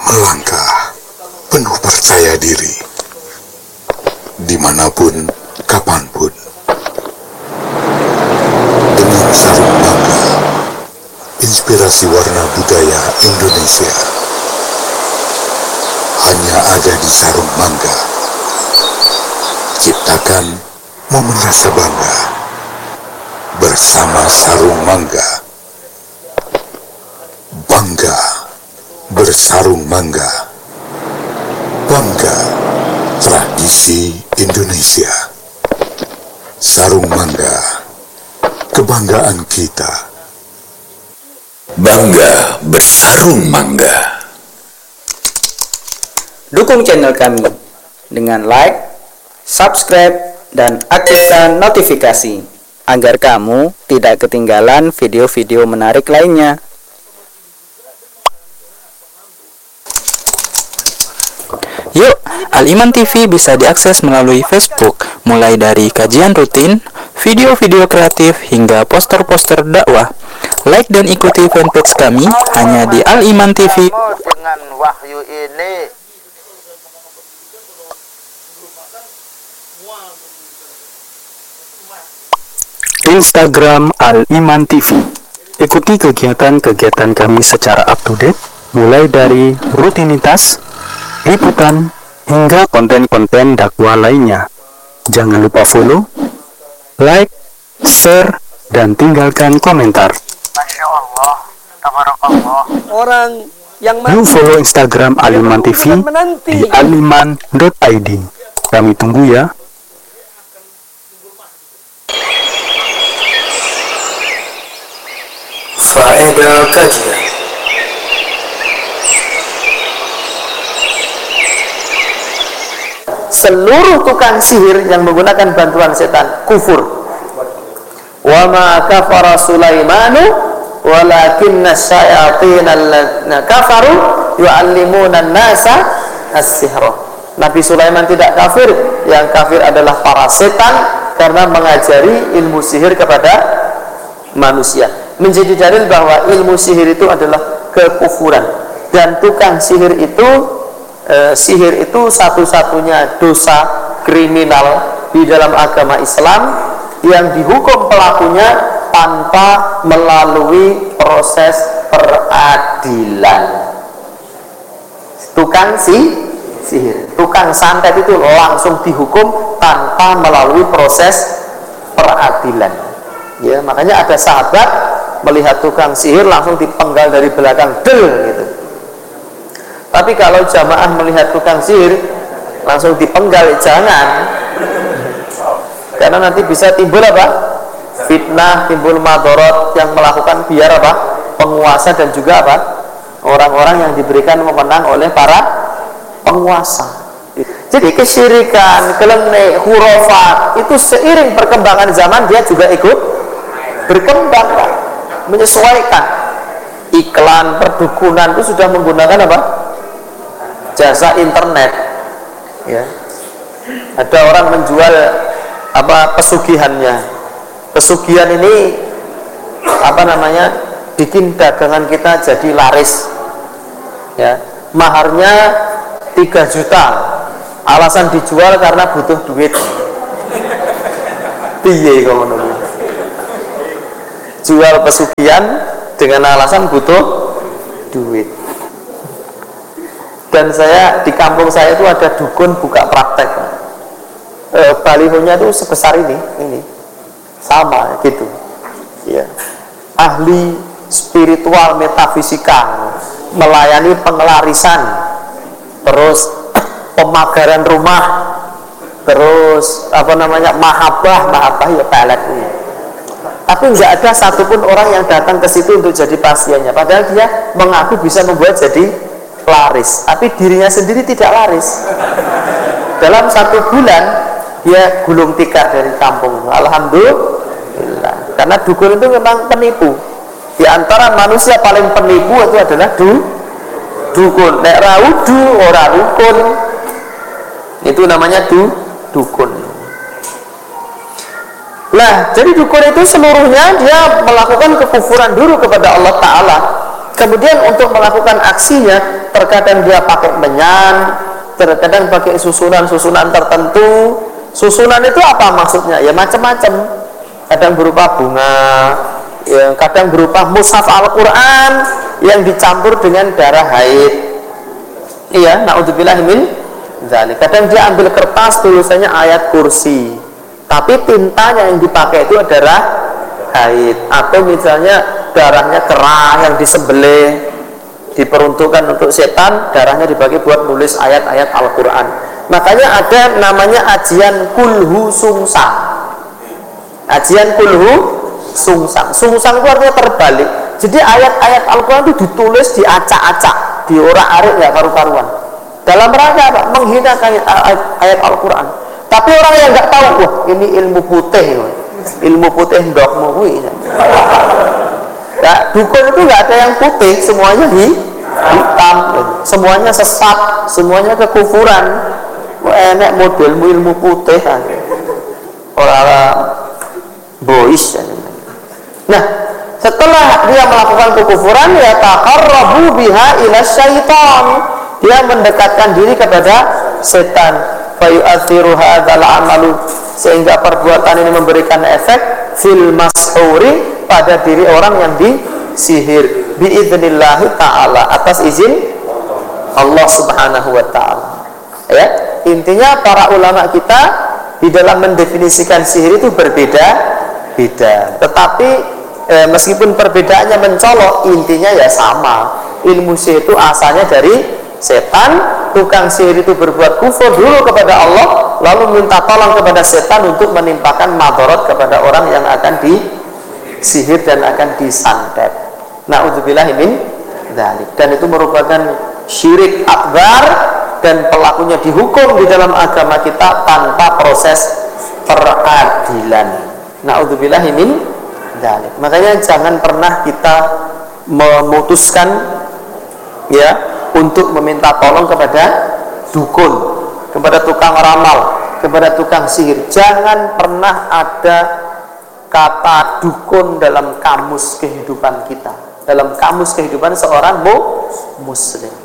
Melangkah penuh percaya diri, dimanapun, kapanpun. Dengan sarung mangga, inspirasi warna budaya Indonesia hanya ada di sarung mangga. Ciptakan momen rasa bangga bersama sarung mangga. Bangga bersarung mangga. Bangga tradisi Indonesia. Sarung mangga, kebanggaan kita. Bangga bersarung mangga. Dukung channel kami dengan like, subscribe, dan aktifkan notifikasi agar kamu tidak ketinggalan video-video menarik lainnya. Yuk, Al-Iman TV bisa diakses melalui Facebook, mulai dari kajian rutin, video-video kreatif, hingga poster-poster dakwah. Like dan ikuti fanpage kami hanya di Al-Iman TV. Dengan wahyu ini Instagram Al-Iman TV. Ikuti kegiatan-kegiatan kami secara up-to-date, mulai dari rutinitas, liputan, hingga konten-konten dakwah lainnya. Jangan lupa follow, like, share, dan tinggalkan komentar. Masya Allah, tabarakallah. Orang yang Yuk follow Instagram Al-Iman TV di aliman.id. Kami tunggu ya. Faedah kajian. seluruh tukang sihir yang menggunakan bantuan setan kufur. Wa ma kafara Sulaimanu walakinna syayatin alladzina kafaru yu'allimuna an-nasa as-sihra. Nabi Sulaiman tidak kafir, yang kafir adalah para setan karena mengajari ilmu sihir kepada manusia. Menjadi dalil bahwa ilmu sihir itu adalah kekufuran, dan tukang sihir itu satu-satunya dosa kriminal di dalam agama Islam yang dihukum pelakunya tanpa melalui proses peradilan. Tukang sihir, tukang santet itu langsung dihukum tanpa melalui proses peradilan. Ya, makanya ada sahabat melihat tukang sihir langsung dipenggal dari belakang, del gitu. Tapi kalau jamaah melihat tukang sihir langsung dipenggal, jangan, karena nanti bisa timbul apa? Fitnah, timbul madorot yang melakukan biar apa? Penguasa dan juga apa? Orang-orang yang diberikan wewenang oleh para penguasa. Jadi kesyirikan, kelenek, hurufat itu seiring perkembangan zaman dia juga ikut berkembang, Pak. Menyesuaikan. Iklan perdukunan itu sudah menggunakan apa? Jasa internet. Ya. Ada orang menjual apa pesugihannya. Pesugihan ini apa namanya? Bikin dagangan kita jadi laris. Ya. Maharnya 3 juta. Alasan dijual karena butuh duit. Piye ngono. Jual pesugihan dengan alasan butuh duit. Dan saya di kampung saya itu ada dukun buka praktek. Balihonya itu sebesar ini sama gitu. Ya. Ahli spiritual metafisika, melayani pengelarisan, terus pemagaran rumah, terus apa namanya mahabbah ya pelet ini. Tapi nggak ada satupun orang yang datang ke situ untuk jadi pasiennya. Padahal dia mengaku bisa membuat jadi laris, tapi dirinya sendiri tidak laris. Dalam 1 bulan dia gulung tikar dari kampung. Alhamdulillah. Karena dukun itu memang penipu. Di antara manusia paling penipu itu adalah dukun. Nek raudu ora rukun. Itu namanya dukun. Nah, jadi dukun itu seluruhnya dia melakukan kekufuran dulu kepada Allah Ta'ala. Kemudian untuk melakukan aksinya, terkadang dia pakai menyan, terkadang pakai susunan-susunan tertentu. Susunan itu apa maksudnya? Ya macam-macam. Kadang berupa bunga, ya, kadang berupa mushaf Al-Quran yang dicampur dengan darah haid. Iya, na'udzubillah min dzalik. Kadang dia ambil kertas tulisannya ayat kursi, tapi tintanya yang dipakai itu adalah haid. Atau misalnya darahnya kera yang disembelih, diperuntukkan untuk setan, darahnya dipakai buat nulis ayat-ayat Al-Quran. Makanya ada namanya ajian kulhu sungsang. Ajian kulhu sungsang. Sungsang itu artinya terbalik. Jadi ayat-ayat Al-Quran itu ditulis diacak-acak, diorak-arik, nggak karu-karuan. Dalam rangka apa? Menghinakan ayat Al-Quran. Tapi orang yang nggak tahu, wah ini ilmu putih, ilmu putih ndokmu. Nah, dukun itu nggak ada yang putih, semuanya hitam, semuanya sesat, semuanya kekufuran. Enak modelmu ilmu putih, orang bois. Nah, setelah dia melakukan kekufuran, ya taqarrabu biha ila syaitan, dia mendekatkan diri kepada setan. Fa yu'athiru hadzal amalu, sehingga perbuatan ini memberikan efek fil mashuri, pada diri orang yang disihir, biidznillahi ta'ala, atas izin Allah subhanahu wa ta'ala. Ya, intinya para ulama kita di dalam mendefinisikan sihir itu berbeda-beda, tetapi meskipun perbedaannya mencolok, intinya ya sama. Ilmu sihir itu asalnya dari setan. Tukang sihir itu berbuat kufur dulu kepada Allah, lalu minta tolong kepada setan untuk menimpakan madharat kepada orang yang akan disihir dan akan disantet. Na'udzubillahi min dzalik. Dan itu merupakan syirik akbar, dan pelakunya dihukum di dalam agama kita tanpa proses peradilan. Na'udzubillahi min dzalik. Makanya jangan pernah kita memutuskan ya untuk meminta tolong kepada dukun, kepada tukang ramal, kepada tukang sihir. Jangan pernah ada kata dukun dalam kamus kehidupan kita, dalam kamus kehidupan seorang muslim.